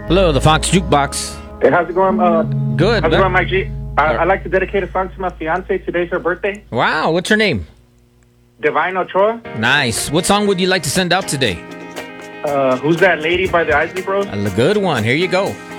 Hello, the Fox Jukebox. Hey, how's it going? Good. How's it going, Mike G? I'd like to dedicate a song to my fiance. Today's her birthday. Wow, what's her name? Divine Ochoa. Nice. What song would you like to send out today? Who's That Lady by the Isley Bros? A good one. Here you go.